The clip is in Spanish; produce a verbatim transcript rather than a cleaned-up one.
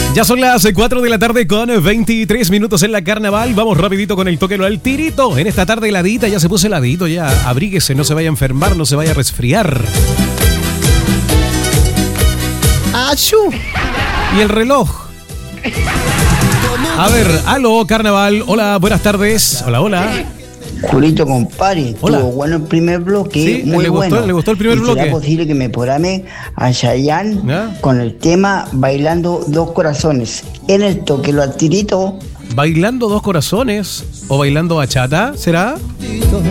Ya son las cuatro de la tarde con veintitrés minutos en la carnaval. Vamos rapidito con el toque al tirito. En esta tarde heladita, ya se puso heladito ya. Abríguese, no se vaya a enfermar, no se vaya a resfriar. ¡Achú! Y el reloj. A ver, aló, carnaval. Hola, buenas tardes. Hola, hola. Julito, compadre, Hola. estuvo bueno el primer bloque, Sí, muy ¿le gustó- bueno. le gustó el primer ¿Y bloque? ¿Será posible que me programe a Chayanne ¿Ya? con el tema Bailando Dos Corazones? En el toque lo al tirito. ¿Bailando dos corazones? ¿O bailando bachata? ¿Será?